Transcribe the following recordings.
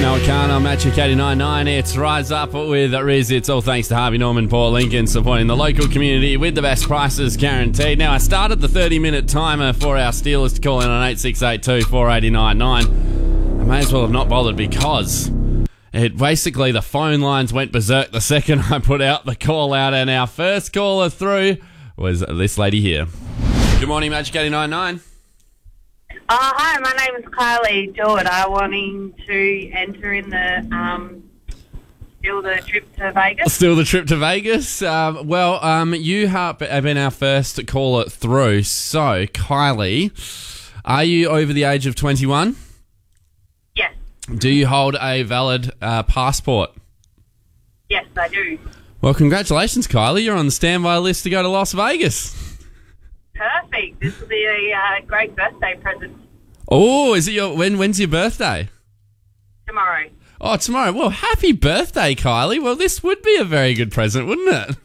No, it can't. I'm Magic 89.9. It's Rise Up with Riz. It's all thanks to Harvey Norman, Port Lincoln, supporting the local community with the best prices guaranteed. Now, I started the 30-minute timer for our Steelers to call in on 8682 489.9. I may as well have not bothered because it basically the phone lines went berserk the second I put out the call out, and our first caller through was this lady here. Good morning, Magic 89.9. Hi, my name is Kylie George. I'm wanting to enter in the Steal the Trip to Vegas. Steal the Trip to Vegas? You have been our first caller through. So, Kylie, are you over the age of 21? Yes. Do you hold a valid passport? Yes, I do. Well, congratulations, Kylie. You're on the standby list to go to Las Vegas. Perfect. This will be a great birthday present. Oh, is it when's your birthday? Tomorrow. Oh, tomorrow. Well, happy birthday, Kylie. Well, this would be a very good present, wouldn't it?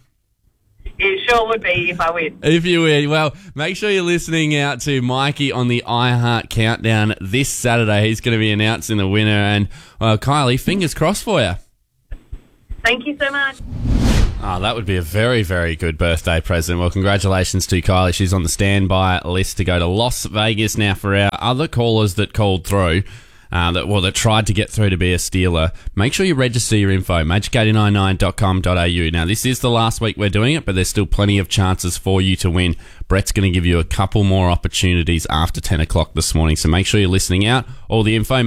It sure would be if I win. If you win. Well, make sure you're listening out to Mikey on the iHeart Countdown this Saturday. He's going to be announcing the winner. And, well, Kylie, fingers crossed for you. Thank you so much. Oh, that would be a very, very good birthday present. Well, congratulations to Kylie. She's on the standby list to go to Las Vegas. Now, for our other callers that called through, that tried to get through to be a Steeler, make sure you register your info, magic899.com.au. Now, this is the last week we're doing it, but there's still plenty of chances for you to win. Brett's going to give you a couple more opportunities after 10 o'clock this morning, so make sure you're listening out. All the info,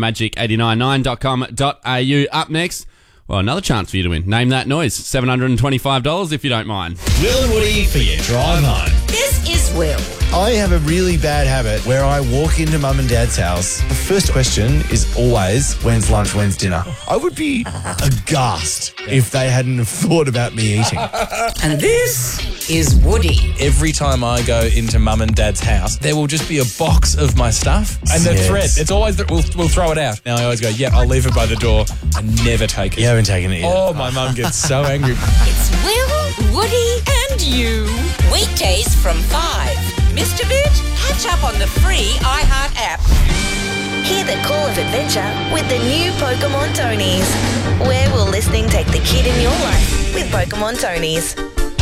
magic899.com.au. Up next, well, another chance for you to win. Name that noise. $725 if you don't mind. Will and Woody for your drive home. This is Will. I have a really bad habit where I walk into mum and dad's house. The first question is always, when's lunch, when's dinner? I would be aghast if they hadn't thought about me eating. And this is Woody. Every time I go into mum and dad's house, there will just be a box of my stuff. And the thread, it's always, we'll throw it out. Now I always go, I'll leave it by the door. I never take it. You haven't taken it yet. Oh, my mum gets so angry. It's Will, Woody and you. Weekdays from 5. Mr. Bit, catch up on the free iHeart app. Hear the call of adventure with the new Pokemon Tonies. Where will listening take the kid in your life with Pokemon Tonies?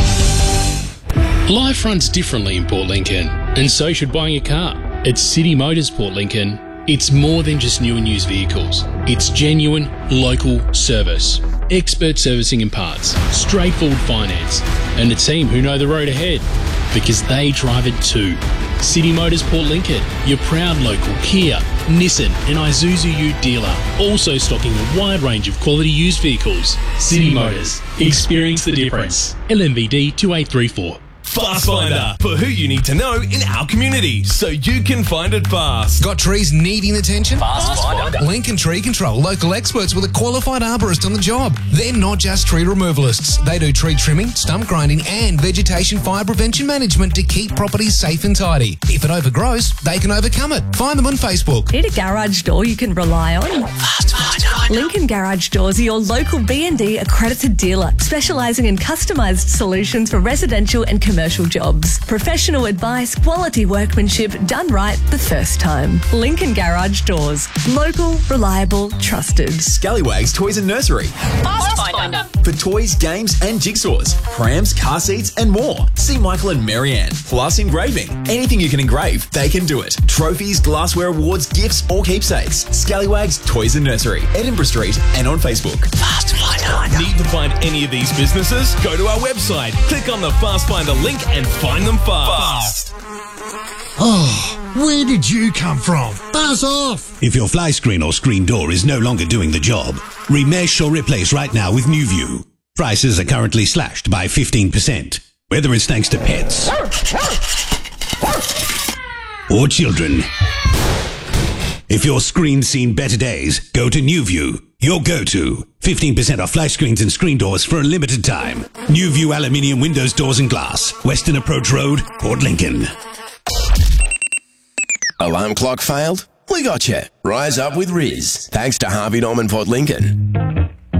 Life runs differently in Port Lincoln, and so should buying a car. At City Motors Port Lincoln, it's more than just new and used vehicles. It's genuine, local service. Expert servicing and parts, straightforward finance, and a team who know the road ahead because they drive it too. City Motors Port Lincoln, your proud local Kia, Nissan and Isuzu Ute dealer, also stocking a wide range of quality used vehicles. City Motors, experience the difference. LMVD 2834. Fast Finder, for who you need to know in our community, so you can find it fast. Got trees needing attention? Fast Finder. Lincoln Tree Control, local experts with a qualified arborist on the job. They're not just tree removalists. They do tree trimming, stump grinding and vegetation fire prevention management to keep properties safe and tidy. If it overgrows, they can overcome it. Find them on Facebook. Need a garage door you can rely on? Fast Finder. Lincoln Garage Doors are your local B&D accredited dealer, specialising in customised solutions for residential and commercial jobs. Professional advice, quality workmanship, done right the first time. Lincoln Garage Doors. Local, reliable, trusted. Scallywags Toys and Nursery. Fast Finder. For toys, games and jigsaws, prams, car seats and more. See Michael and Marianne. Plus engraving. Anything you can engrave, they can do it. Trophies, glassware awards, gifts or keepsakes. Scallywags Toys and Nursery. Edinburgh Street and on Facebook. Fast Finder. Need to find any of these businesses? Go to our website, click on the Fast Finder link and find them fast. Oh, where did you come from? Buzz off! If your fly screen or screen door is no longer doing the job, remesh or replace right now with NewView. Prices are currently slashed by 15%. Whether it's thanks to pets or children. If your screen's seen better days, go to NewView. Your go-to. 15% off fly screens and screen doors for a limited time. NewView aluminium windows, doors and glass. Western Approach Road, Port Lincoln. Alarm clock failed? We got you. Rise up with Riz. Thanks to Harvey Norman Port Lincoln.